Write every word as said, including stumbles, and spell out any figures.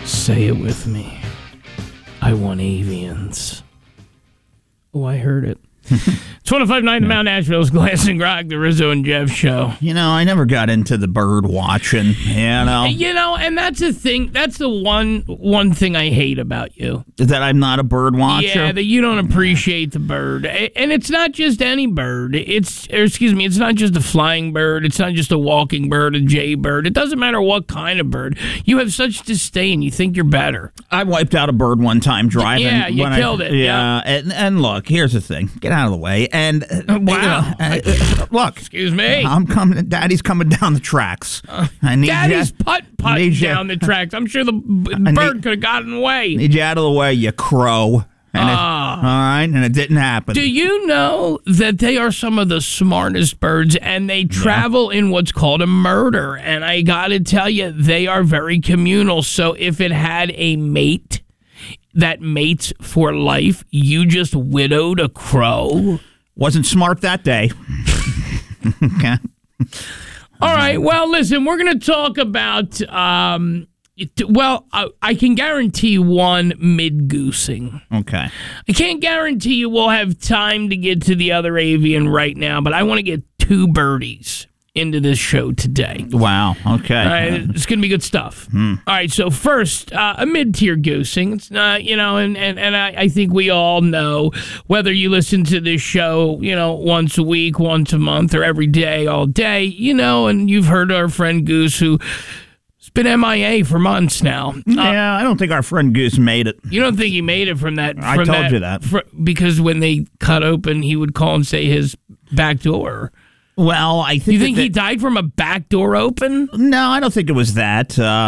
Say it with me. I want avians. Oh, I heard it. It's one oh five point nine to Mount Nashville's Glass and Grog, the Rizzo and Jeff show. You know, I never got into the bird watching, you know. You know, and that's the thing. That's the one one thing I hate about you. That I'm not a bird watcher? Yeah, that you don't appreciate the bird. And it's not just any bird. It's, or excuse me, it's not just a flying bird. It's not just a walking bird, a jaybird. It doesn't matter what kind of bird. You have such disdain. You think you're better. I wiped out a bird one time driving. Yeah, you killed I, it. Yeah, yeah. And, and look, here's the thing. Get out of the way. And uh, wow. You know, uh, look. Excuse me. I'm coming. Daddy's coming down the tracks. Uh, I need Daddy's you, putt putt down the tracks. I'm sure the b- need, bird could have gotten away. Need you out of the way, you crow. And uh, it, all right, and it didn't happen. Do you know that they are some of the smartest birds, and they travel yeah. in what's called a murder? And I got to tell you, they are very communal. So if it had a mate that mates for life, you just widowed a crow. Wasn't smart that day. Okay. All right. Well, listen, we're going to talk about, um, it, well, I, I can guarantee one mid-goosing. Okay. I can't guarantee you we'll have time to get to the other avian right now, but I want to get two birdies into this show today. Wow. Okay. All right, it's going to be good stuff. Hmm. All right, so first, uh, a mid-tier goosing. It's not, you know, and, and, and I, I think we all know, whether you listen to this show, you know, once a week, once a month, or every day, all day, you know, and you've heard our friend Goose, who has been M I A for months now. Yeah, uh, I don't think our friend Goose made it. You don't think he made it from that? From I told that, you that. For, because when they cut open, he would call and say his back door. Well, I think. You think that he died from a back door open? No, I don't think it was that. Uh,